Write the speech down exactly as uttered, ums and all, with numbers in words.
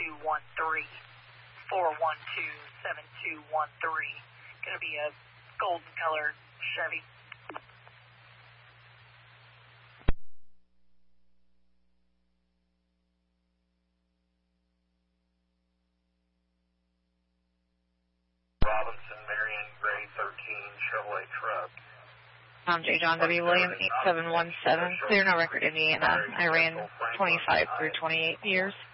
two one three, four one two, seven two one three. Going to be a golden color Chevy. Robinson, Marion, Gray thirteen, Chevrolet truck. I'm J. John W. William, eight seven one seven, Clear No Record, Indiana. I ran twenty-five through twenty-eight years.